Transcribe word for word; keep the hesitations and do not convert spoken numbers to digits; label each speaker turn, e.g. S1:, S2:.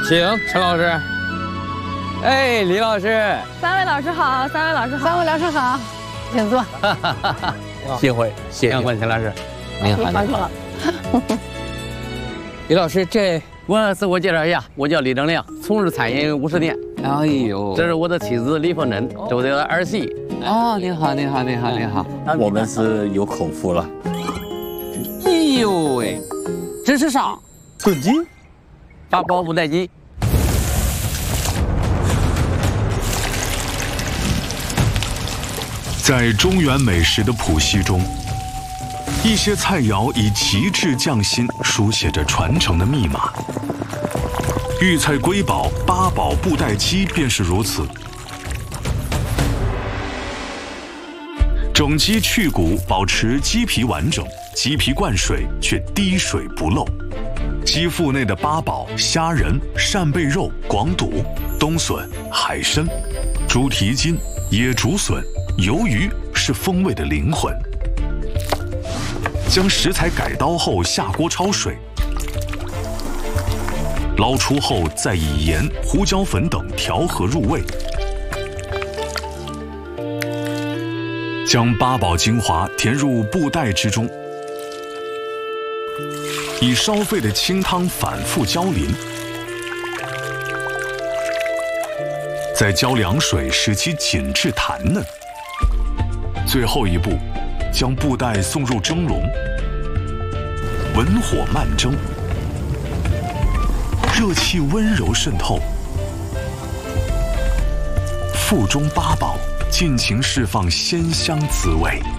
S1: 请陈老师。哎，李老师，
S2: 三位老师好，三位老师好，
S3: 三位老师好，请坐。
S1: 幸会，谢谢关陈老师。您好，您好。李老师，这
S4: 我自我介绍一下，我叫李正亮，从事餐饮五十年。
S1: 哎呦，
S4: 这是我的妻子李凤珍，这是我的儿媳。
S1: 哦，您好，您好，您好，您好。
S5: 我们是有口福了。
S1: 哎呦喂，这是啥？
S5: 炖鸡，
S4: 八宝布袋鸡。
S6: 在中原美食的谱系中，一些菜肴以极致匠心书写着传承的密码。豫菜瑰宝八宝布袋鸡便是如此。整鸡去骨，保持鸡皮完整，鸡皮灌水却滴水不漏。鸡腹内的八宝、虾仁、扇贝肉、广肚、冬笋、海参、猪蹄筋、野竹笋、鱿鱼是风味的灵魂。将食材改刀后下锅焯水，捞出后再以盐、胡椒粉等调和入味。将八宝精华填入布袋之中，以烧沸的清汤反复浇淋，再浇凉水使其紧致弹嫩。最后一步，将布袋送入蒸笼，文火慢蒸，热气温柔渗透，腹中八宝尽情释放鲜香滋味。